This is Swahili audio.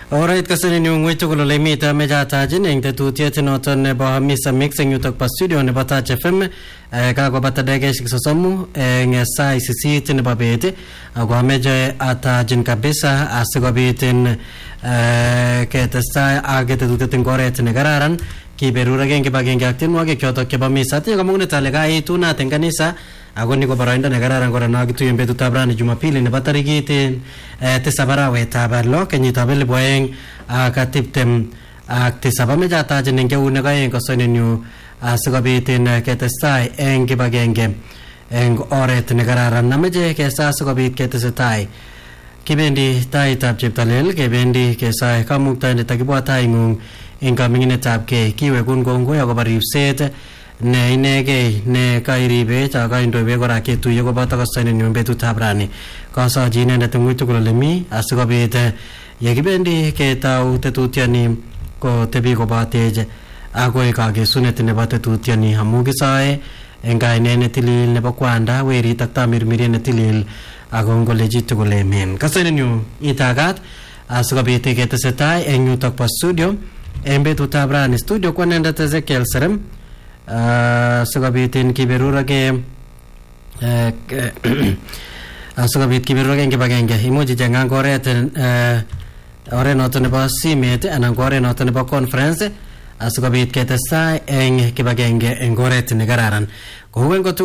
Alright, kasini ni ngwetu kulole mita meja tajin eng tetutiet noton nebo Hamisa Mixing yutok pa studio nebo Touch FM kako bata degeshik sosomu eng sai sisit nebo bet ako ameje atajin kabisa asikobitin ketestai ak tetutiet eng oret ne kararan kiberura genge bagenge ak tienwogik chotok chebo Misa tinye kamuget ale kaitunat eng kanisa ako ni ko boroindo ne kararan kora nakituyen betutab rani Jumapili nebo tarikit 9 arawetab lo kenyitab 2027 ameche atajin eng eunek aeng kosoninyu asikobitin ketestai eng kibagenge eng oret ne kararan. Ameche kesa asikobit ketesetai kibendi taitab cheptalel kebendi kesai kamuktaindet akibwa taing'ung eng kaminginetab kei kiwekun kongoi akobo ripset ne inegei ne kairibech ak kaindoiwech kora ketuiye koboto kosoninyu betutab rani kasochi inendet eng uitugul ole mi asikobit yekibendi ketau tetutioni kotebi kobatech akoi kakesunet nebo tetutioni amu kisoe eng kainet netilil nebo kwanda werit ak tamirmiriet netilil ako ngolechi tugul amen. Kosoninyu itagat asikobit ketesetai eng yutok po studio eng betutab rani studio ko nendet Ezekiel Serem asikobitin kiberurake asikobiit kiberurake eng kibagenge imuchi cheng'ang oret noton nebo simet anan ko oret noton nebo conference asikobit ketestai eng kibagenge eng oret ne kararan kou